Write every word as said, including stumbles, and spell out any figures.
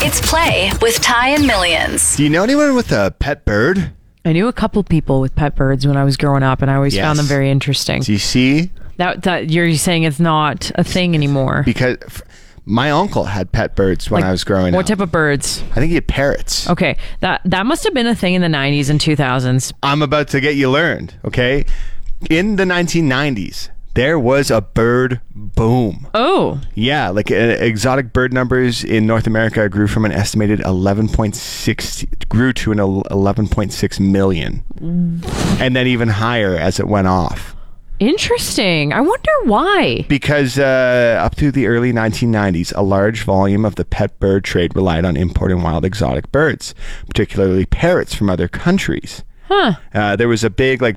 It's Play with Ty and Millions. Do you know anyone with a pet bird? I knew a couple people with pet birds when I was growing up, and I always Yes. found them very interesting. Do you see? That, that you're saying it's not a thing anymore. Because f- my uncle had pet birds when Like, I was growing what up. type of birds? I think he had parrots. Okay, that that must have been a thing in the nineties and two thousands. I'm about to get you learned, okay? In the nineteen nineties, there was a bird boom. Oh, Yeah, like uh, exotic bird numbers in North America grew from an estimated eleven point six grew to an eleven point six million, and then even higher as it went off. interesting. I wonder why. Because uh, up to the early nineteen nineties, a large volume of the pet bird trade relied on importing wild exotic birds, particularly parrots from other countries. Huh. Uh, there was a big like